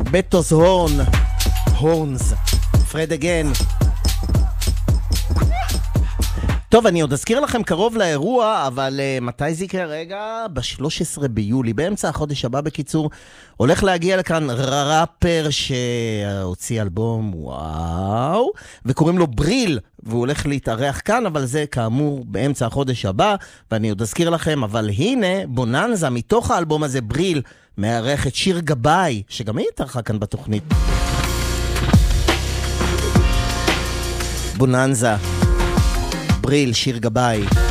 בטוס הורנס, פרד אגן. טוב, אני עוד אזכיר לכם קרוב לאירוע, אבל מתי זה יקרה? רגע, ב-13 ביולי, באמצע החודש הבא בקיצור, הולך להגיע לכאן ראפר שהוציא אלבום, וואו, וקוראים לו בריל, והוא הולך להתארח כאן, אבל זה כאמור באמצע החודש הבא, ואני עוד אזכיר לכם, אבל הנה, בוננזה, מתוך האלבום הזה, בריל, מארח את שיר גבאי, שגם היא התארחה כאן בתוכנית. בוננזה, בריל, שיר גבאי.